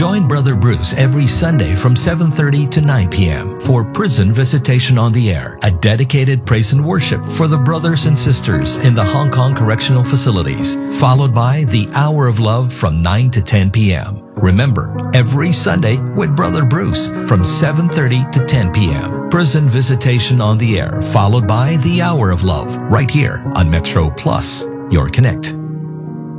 Join Brother Bruce every Sunday from 7:30 to 9 p.m. for Prison Visitation on the Air, a dedicated praise and worship for the brothers and sisters in the Hong Kong correctional facilities, followed by the Hour of Love from 9 to 10 p.m. Remember, every Sunday with Brother Bruce from 7:30 to 10 p.m. Prison Visitation on the Air, followed by the Hour of Love, right here on Metro Plus, your connect.